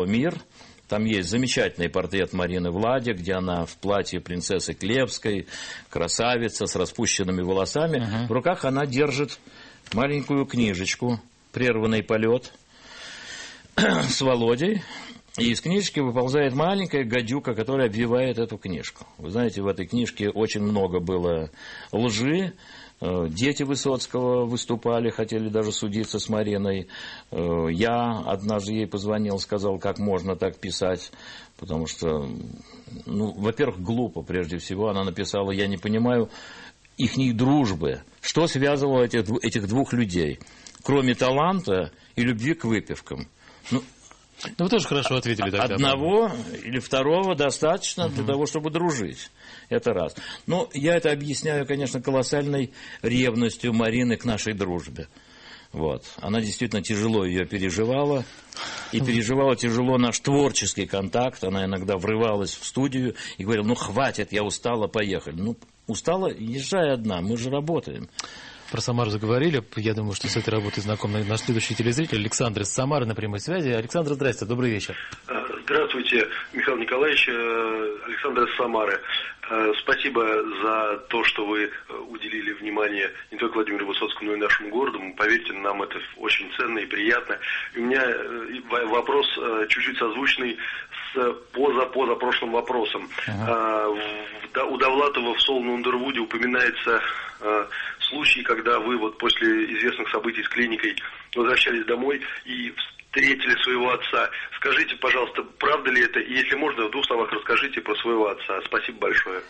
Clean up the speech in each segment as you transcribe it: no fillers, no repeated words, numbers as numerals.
«Мир». Там есть замечательный портрет Марины Владик, где она в платье принцессы Клевской, красавица с распущенными волосами. В руках она держит маленькую книжечку «Прерванный полет» с Володей. И из книжки выползает маленькая гадюка, которая обвивает эту книжку. Вы знаете, в этой книжке очень много было лжи. Дети Высоцкого выступали, хотели даже судиться с Мариной. Я однажды ей позвонил, сказал, как можно так писать. Потому что, во-первых, глупо прежде всего. Она написала, я не понимаю ихней дружбы. Что связывало этих двух людей, кроме таланта и любви к выпивкам? Вы тоже хорошо ответили тогда. Одного или второго достаточно для того, чтобы дружить. Это раз. Но я это объясняю, конечно, колоссальной ревностью Марины к нашей дружбе. Вот. Она действительно тяжело ее переживала. И переживала тяжело наш творческий контакт. Она иногда врывалась в студию и говорила, хватит, я устала, поехали. Устала, езжай одна, мы же работаем. Про Самару заговорили. Я думаю, что с этой работой знаком наш следующий телезритель Александр из Самары на прямой связи. Александр, здравствуйте, добрый вечер. Здравствуйте, Михаил Николаевич, Александр из Самары. Спасибо за то, что вы уделили внимание не только Владимиру Высоцкому, но и нашему городу. Поверьте, нам это очень ценно и приятно. И у меня вопрос чуть-чуть созвучный с позапрошлым вопросом. У Довлатова в «Солн Ундервуде» упоминается случай, когда вы после известных событий с клиникой возвращались домой и встретили своего отца. Скажите, пожалуйста, правда ли это? И если можно, в двух словах расскажите про своего отца. Спасибо большое.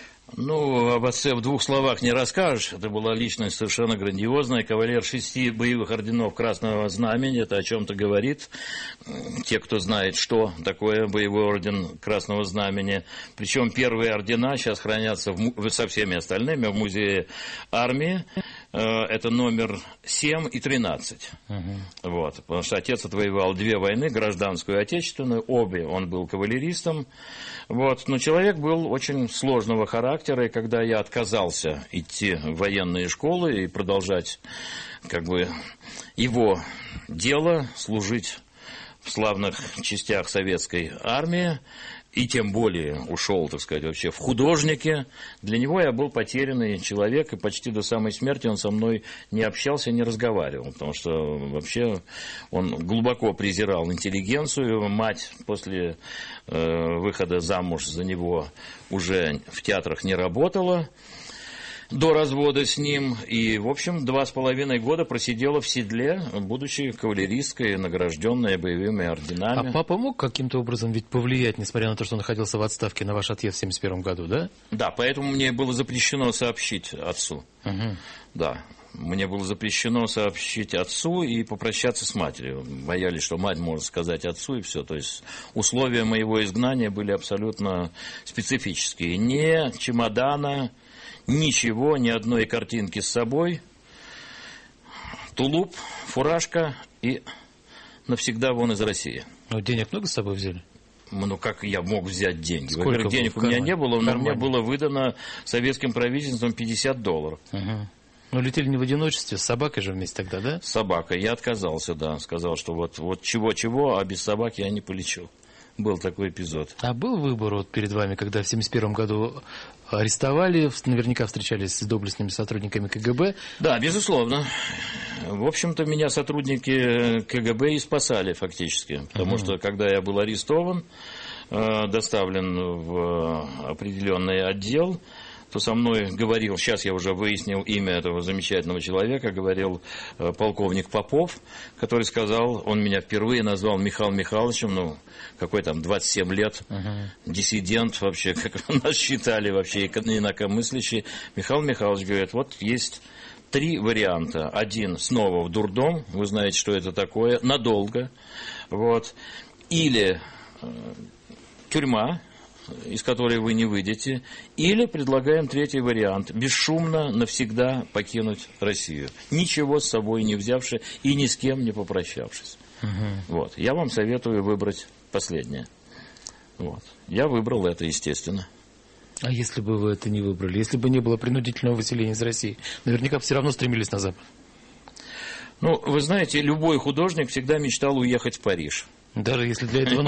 Об отце в двух словах не расскажешь. Это была личность совершенно грандиозная. Кавалер 6 боевых орденов Красного Знамени. Это о чем-то говорит. Те, кто знает, что такое боевой орден Красного Знамени. Причем первые ордена сейчас хранятся со всеми остальными в музее армии. Это номер 7 и 13. Потому что отец отвоевал 2 войны, гражданскую и отечественную. Обе он был кавалеристом. Но человек был очень сложного характера, и когда я отказался идти в военные школы и продолжать его дело, служить в славных частях советской армии, и тем более ушел, вообще в художники. Для него я был потерянный человек, и почти до самой смерти он со мной не общался, не разговаривал, потому что вообще он глубоко презирал интеллигенцию. Мать после выхода замуж за него уже в театрах не работала до развода с ним, и, в общем, 2,5 года просидела в седле, будучи кавалеристкой, награжденная боевыми орденами. А папа мог каким-то образом повлиять, несмотря на то, что он находился в отставке, на ваш отъезд в 1971 году, да? Да, поэтому мне было запрещено сообщить отцу. Да, мне было запрещено сообщить отцу и попрощаться с матерью. Боялись, что мать может сказать отцу, и все. То есть условия моего изгнания были абсолютно специфические. Ни чемодана, ничего, ни одной картинки с собой, тулуп, фуражка и навсегда вон из России. Денег много с собой взяли? Как я мог взять деньги? Во-первых, денег у меня не было, но мне было выдано советским правительством $50. Летели не в одиночестве, с собакой же вместе тогда, да? С собакой. Я отказался, да. Сказал, что вот чего-чего, а без собаки я не полечу. Был такой эпизод. А был выбор перед вами, когда в 1971 году арестовали, наверняка встречались с доблестными сотрудниками КГБ? Да, безусловно. В общем-то, меня сотрудники КГБ и спасали фактически. Потому что, когда я был арестован, доставлен в определенный отдел, то со мной говорил, сейчас я уже выяснил имя этого замечательного человека, говорил полковник Попов, который сказал, он меня впервые назвал Михаилом Михайловичем, какой там 27 лет, диссидент вообще, как нас считали вообще, инакомыслящий. Михаил Михайлович говорит, есть 3 варианта. Один, снова в дурдом, вы знаете, что это такое, надолго, или тюрьма, из которой вы не выйдете, или предлагаем 3-й вариант, бесшумно навсегда покинуть Россию, ничего с собой не взявши и ни с кем не попрощавшись. Я вам советую выбрать последнее. Я выбрал это, естественно. А если бы вы это не выбрали, если бы не было принудительного выселения из России, наверняка все равно стремились на Запад? Вы знаете, любой художник всегда мечтал уехать в Париж. Даже если для этого